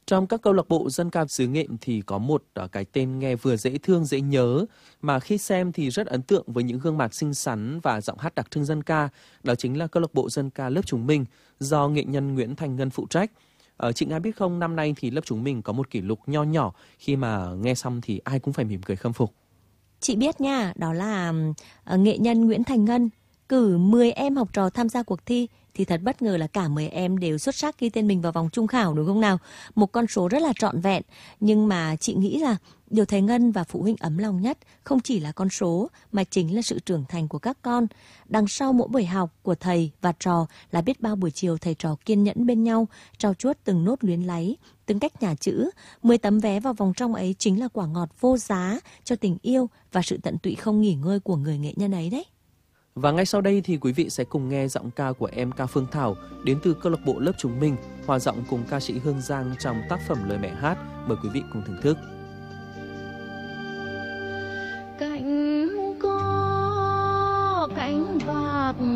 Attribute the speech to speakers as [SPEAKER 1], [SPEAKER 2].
[SPEAKER 1] Trong các câu lạc bộ dân ca xứ Nghệ thì có một cái tên nghe vừa dễ thương dễ nhớ mà khi xem thì rất ấn tượng với những gương mặt xinh xắn và giọng hát đặc trưng dân ca. Đó chính là câu lạc bộ dân ca lớp chúng mình do nghệ nhân Nguyễn Thành Ngân phụ trách. Chị Nga biết không, năm nay thì lớp chúng mình có một kỷ lục nho nhỏ khi mà nghe xong thì ai cũng phải mỉm cười khâm phục.
[SPEAKER 2] Chị biết nha, đó là nghệ nhân Nguyễn Thành Ngân cử 10 em học trò tham gia cuộc thi thì thật bất ngờ là cả 10 em đều xuất sắc ghi tên mình vào vòng chung khảo, đúng không nào? Một con số rất là trọn vẹn, nhưng mà chị nghĩ là điều thầy Ngân và phụ huynh ấm lòng nhất không chỉ là con số mà chính là sự trưởng thành của các con. Đằng sau mỗi buổi học của thầy và trò là biết bao buổi chiều thầy trò kiên nhẫn bên nhau, trau chuốt từng nốt luyến láy, từng cách nhả chữ. 10 tấm vé vào vòng trong ấy chính là quả ngọt vô giá cho tình yêu và sự tận tụy không nghỉ ngơi của người nghệ nhân ấy đấy.
[SPEAKER 1] Và ngay sau đây thì quý vị sẽ cùng nghe giọng ca của em ca Phương Thảo đến từ câu lạc bộ lớp chúng mình hòa giọng cùng ca sĩ Hương Giang trong tác phẩm Lời Mẹ Hát. Mời quý vị cùng thưởng thức.
[SPEAKER 3] Cánh